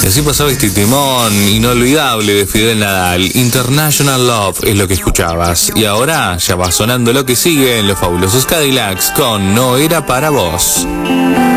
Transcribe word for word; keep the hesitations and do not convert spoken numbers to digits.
Así pasaba este temón inolvidable de Fidel Nadal. International Love es lo que escuchabas. Y ahora ya va sonando lo que sigue en Los Fabulosos Cadillacs con No Era Para Vos.